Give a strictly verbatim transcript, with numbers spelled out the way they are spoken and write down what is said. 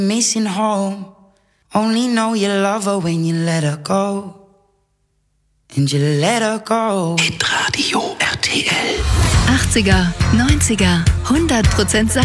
Missing home. Only know you love her when you let her go. And you let her go. Hitradio R T L. achtziger, neunziger, hundert Prozent